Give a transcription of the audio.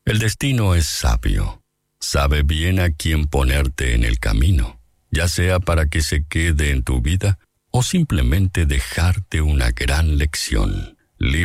El destino es sabio. Sabe bien a quién ponerte en el camino, ya sea para que se quede en tu vida o simplemente dejarte una gran lección.